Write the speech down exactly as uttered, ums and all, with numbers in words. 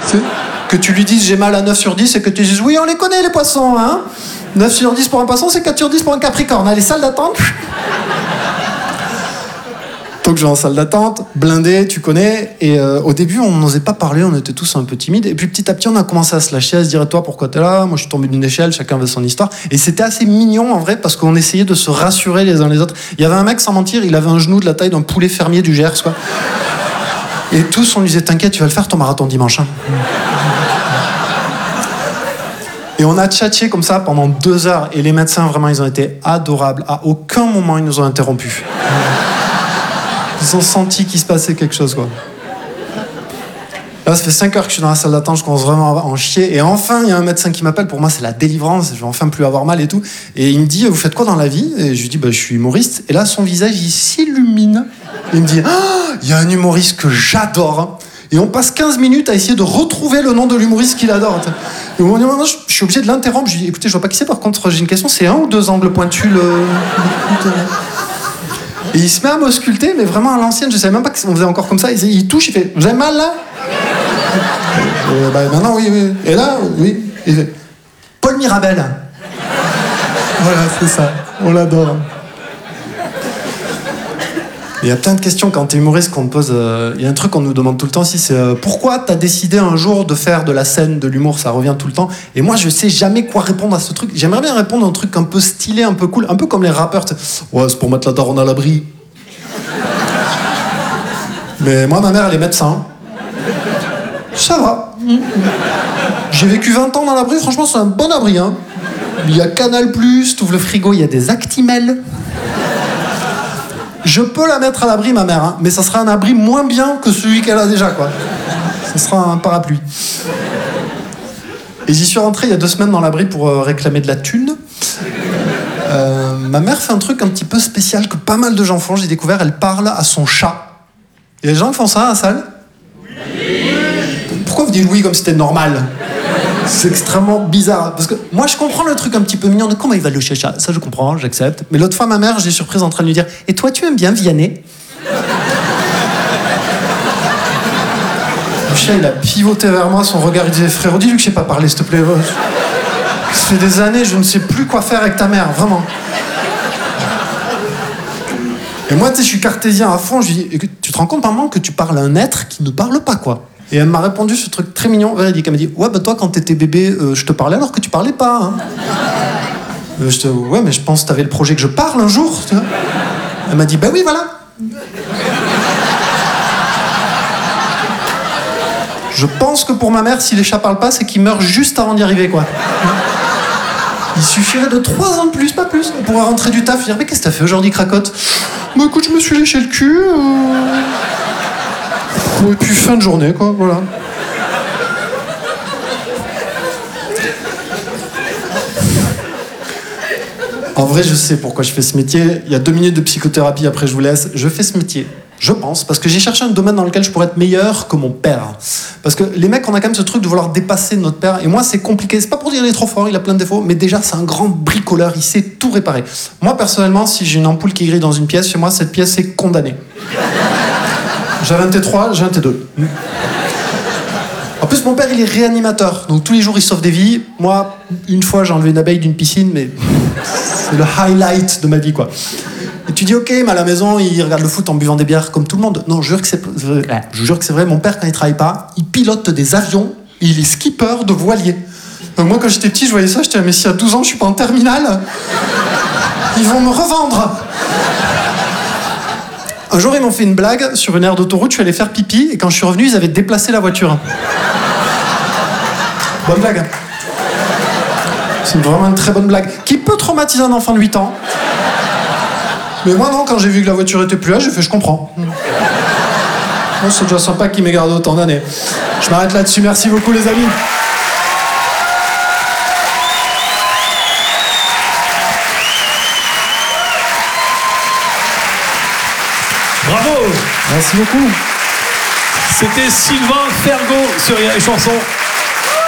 Que tu lui dises j'ai mal à neuf sur dix et que tu dises oui, on les connaît les poissons, hein. neuf sur dix pour un poisson, c'est quatre sur dix pour un capricorne. Allez, salle d'attente. Donc je vais en salle d'attente, blindé, tu connais. Et euh, au début, on n'osait pas parler, on était tous un peu timides. Et puis petit à petit, on a commencé à se lâcher, à se dire toi, pourquoi t'es là? Moi, je suis tombé d'une échelle, chacun avait son histoire. Et c'était assez mignon en vrai, parce qu'on essayait de se rassurer les uns les autres. Il y avait un mec, sans mentir, il avait un genou de la taille d'un poulet fermier du Gers, quoi. Et tous, on lui disait t'inquiète, tu vas le faire ton marathon dimanche. Hein. Et on a tchatché comme ça pendant deux heures. Et les médecins, vraiment, ils ont été adorables. À aucun moment, ils nous ont interrompus. Ils ont senti qu'il se passait quelque chose, quoi. Là, ça fait cinq heures que je suis dans la salle d'attente, je commence vraiment à en chier. Et enfin, il y a un médecin qui m'appelle. Pour moi, c'est la délivrance. Je vais enfin plus avoir mal et tout. Et il me dit, vous faites quoi dans la vie? Et je lui dis, bah, je suis humoriste. Et là, son visage, il s'illumine. Et il me dit, ah, il y a un humoriste que j'adore. Et on passe quinze minutes à essayer de retrouver le nom de l'humoriste qu'il adore. Et au moment où je suis obligé de l'interrompre, je lui dis, écoutez, je vois pas qui c'est, par contre, j'ai une question, c'est un ou deux angles pointus le... Et il se met à m'ausculter, mais vraiment à l'ancienne, je savais même pas qu'on faisait encore comme ça. Il, il touche, il fait, vous avez mal là? Et bah, maintenant, oui, oui. Et là, oui. Il fait, Paul Mirabel. Voilà, c'est ça. On l'adore. Il y a plein de questions quand t'es humoriste qu'on te pose. Euh, il y a un truc qu'on nous demande tout le temps aussi, c'est euh, pourquoi t'as décidé un jour de faire de la scène, de l'humour, ça revient tout le temps. Et moi, je sais jamais quoi répondre à ce truc. J'aimerais bien répondre à un truc un peu stylé, un peu cool, un peu comme les rappeurs. Ouais, c'est pour mettre la daronne à l'abri. Mais moi, ma mère, elle est médecin. Ça va. J'ai vécu vingt ans dans l'abri, franchement, c'est un bon abri. Hein. Il y a Canal plus, t'ouvres le frigo, il y a des Actimel. Je peux la mettre à l'abri, ma mère, hein, mais ça sera un abri moins bien que celui qu'elle a déjà, quoi. Ce sera un parapluie. Et j'y suis rentré il y a deux semaines dans l'abri pour euh, réclamer de la thune. Euh, ma mère fait un truc un petit peu spécial que pas mal de gens font, j'ai découvert, elle parle à son chat. Il y a des gens qui font ça à la salle? Oui. Pourquoi vous dites oui comme si c'était normal? C'est extrêmement bizarre. Parce que moi, je comprends le truc un petit peu mignon de comment il va le chat. Ça, je comprends, j'accepte. Mais l'autre fois, ma mère, j'ai surprise en train de lui dire « Et toi, tu aimes bien Vianney ?» Le chat, il a pivoté vers moi, son regard, il disait « Frérot, dis-lui que je sais pas parler, s'il te plaît. » Ça fait des années, je ne sais plus quoi faire avec ta mère, vraiment. Et moi, tu sais, je suis cartésien à fond. Je lui dis « Tu te rends compte, maman, que tu parles à un être qui ne parle pas, quoi ?» Et elle m'a répondu ce truc très mignon, véridique. Elle m'a dit « Ouais, bah toi, quand t'étais bébé, euh, je te parlais alors que tu parlais pas. Hein. » euh, Je te ouais, mais je pense que t'avais le projet que je parle un jour. Tu vois. Elle m'a dit « Bah oui, voilà. » Je pense que pour ma mère, si les chats parlent pas, c'est qu'ils meurent juste avant d'y arriver, quoi. Il suffirait de trois ans de plus, pas plus. On pourrait rentrer du taf et dire « Mais qu'est-ce que t'as fait aujourd'hui, cracotte ?»« Bah écoute, je me suis léché le cul. Euh... » Et puis fin de journée, quoi, voilà. En vrai, je sais pourquoi je fais ce métier. Il y a deux minutes de psychothérapie, après je vous laisse. Je fais ce métier, je pense, parce que j'ai cherché un domaine dans lequel je pourrais être meilleur que mon père. Parce que les mecs, on a quand même ce truc de vouloir dépasser notre père. Et moi, c'est compliqué. C'est pas pour dire qu'il est trop fort, il a plein de défauts, mais déjà, c'est un grand bricoleur, il sait tout réparer. Moi, personnellement, si j'ai une ampoule qui grille dans une pièce, chez moi, cette pièce est condamnée. J'avais un T trois, j'ai un T deux. En plus, mon père, il est réanimateur. Donc, tous les jours, il sauve des vies. Moi, une fois, j'ai enlevé une abeille d'une piscine, mais c'est le highlight de ma vie, quoi. Et tu dis, ok, mais à la maison, il regarde le foot en buvant des bières comme tout le monde. Non, je jure que c'est, je jure que c'est vrai. Mon père, quand il travaille pas, il pilote des avions et il est skipper de voilier. Donc, moi, quand j'étais petit, je voyais ça, j'étais, mais si à douze ans, je suis pas en terminale, ils vont me revendre. Un jour, ils m'ont fait une blague sur une aire d'autoroute, je suis allé faire pipi, et quand je suis revenu, ils avaient déplacé la voiture. Bonne blague. C'est vraiment une très bonne blague, qui peut traumatiser un enfant de huit ans. Mais moi, non, quand j'ai vu que la voiture était plus là, j'ai fait, je comprends. Moi, c'est déjà sympa qu'ils m'aient gardé autant d'années. Je m'arrête là-dessus, merci beaucoup les amis. Bravo! Merci beaucoup. C'était Sylvain Fergaud sur Rire et Chanson.